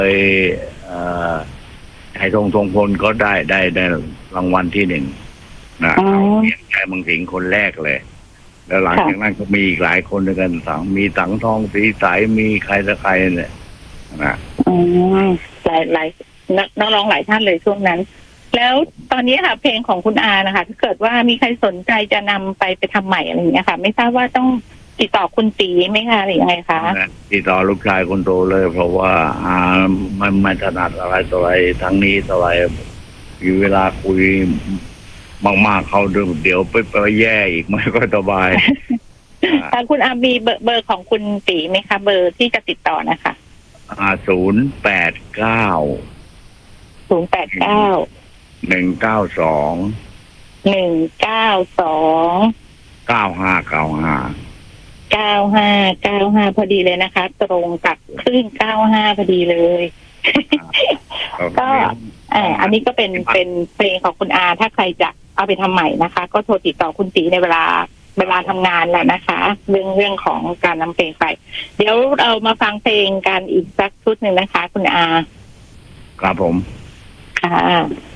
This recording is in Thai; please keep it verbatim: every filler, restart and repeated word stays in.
ยไทยทงทงพลก็ได้ได้ได้รางวัลที่หนึ่งนะเขาเรียกชายเมืองสิงห์คนแรกเลยแล้วหลังจากนั้นก็มีอีกหลายคนด้วยกันสังมีสังทองสีใสมีใครสักใครเนี่ยนะอืมหลายหลายนักร้องหลายท่านเลยช่วงนั้นแล้วตอนนี้ค่ะเพลงของคุณอานะคะถ้าเกิดว่ามีใครสนใจจะนำไปไปทำใหม่อะไรอย่างเงี้ยค่ะไม่ทราบว่าต้องติดต่อคุณตีไหมคะหรือยังไงคะติดต่อลูกชายคนโตเลยเพราะว่าอามันไม่ถนัดอะไรต่ออะไรทั้งนี้ต่ออะไรมีเวลาคุยมากๆเขาเดี๋ยวไปไปแย่อีกไม่ก็สบายคุณอามีเบอร์เบอร์ของคุณตีไหมคะเบอร์ที่จะติดต่อนะคะอ่าศูนย์แปดเก้าศูนย์แปดเก้าหนึ่งเก้าสองหนึ่งเก้าสองเก้าห้าเก้าห้าเก้าห้าเก้าห้าพอดีเลยนะคะตรงกับคลื่นเก้าห้าพอดีเลยก็อ่าอันนี้ก็เป็นเป็นเพลงของคุณอาถ้าใครจะเอาไปทำใหม่นะคะก็โทรติดต่อคุณตีในเวลาเวลาทำงานแหละนะคะเรื่องเรื่องของการนำเพลงไปเดี๋ยวเรามาฟังเพลงกันอีกสักชุดหนึ่งนะคะคุณอาครับผมค่ะ